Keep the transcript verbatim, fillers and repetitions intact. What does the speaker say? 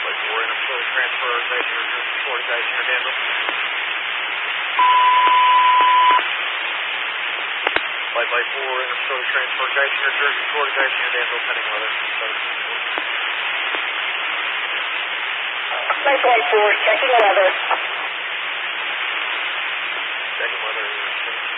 four, interflow transfer, Geisinger, Jersey Shore, Geisinger, Danville. Flight by four, interflow transfer, Geisinger, Jersey Shore, Geisinger, Danville, pending weather. Flight by four, checking weather. Checking weather.